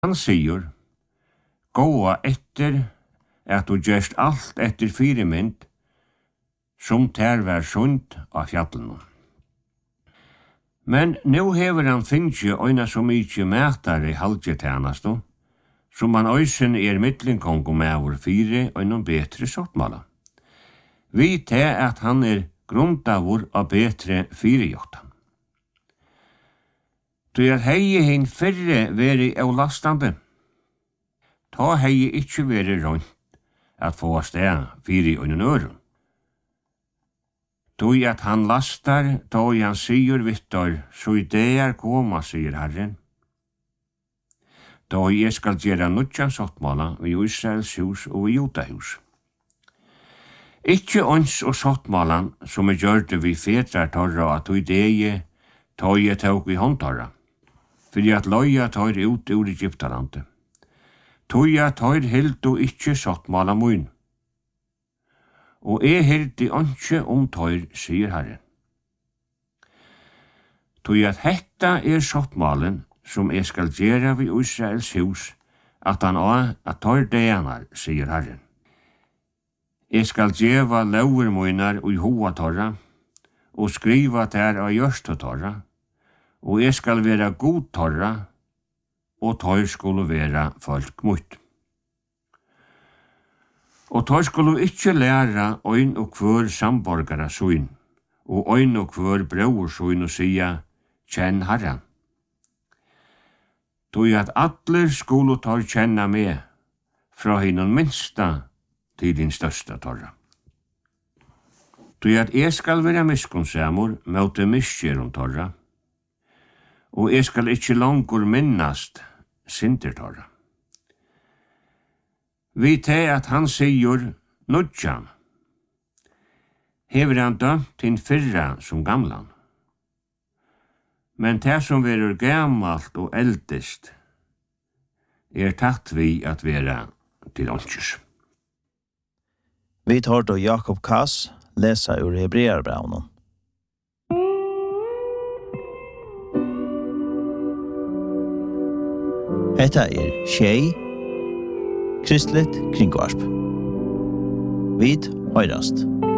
Han sier, gåa etter at du gjerst alt etter firemynd, som ter vær sund av fjallene. Men nu hever han finnje øyna så mykje mætare halvgetjænasto, som han øysen midtlingkongo med over fire og noen betre sortmala. Vi te at han grundavur av betre firejåta. Du hei hinn fyrre veri avlastande. Ta hei ikkje veri rundt at få sted fire og noen øren. Tui at han lastar, tog han sier vittor, så I det koma, sier Herren. Tog jeg skal gjøre nutjan sottmala i Israels hus og i Judahus. Ikkje ons og sottmalan som gjørte vi fetrar torra at tui det tog jeg tog I håndtorra, fordi at loja tog ut ur Egyptalandet. Tog jeg tog hildu ikkje sottmala mun. Og hildi ikke tøyr, sier Herren. Tog at hetta sottmalen som skal gjøre ved Israels hus, at han at tøyr deanar, sier Herren. Jeg skal gjeva lauer munar og hoa torra, og skriva der av gjørstu torra, og jeg skal vera god torra, og tøyr skulle vera folk mot. Og tøy skulle ikkje læra øyn og kvør samborgara søyn, og øyn og kvør brøver søyn og sia, kjenn Herren. Tøy at atler skulle tøy kjenna med, fra hinnon minsta til din størsta torra. Tøy at jeg skal være miskunnsamur møte miskjerum torra, og jeg skal ikkje langur minnast sinter torra. Vi te at han sier nudjan. Hever han dømt til fyrra som gamlan. Men det som verur gammalt og eldest, tatt vi at vera til åndsjus. Vi tar då Jakob Kass lesa ur Hebreerbrevnen. Hetta Tjei, Kristligt kringvarp. Vid høyrast.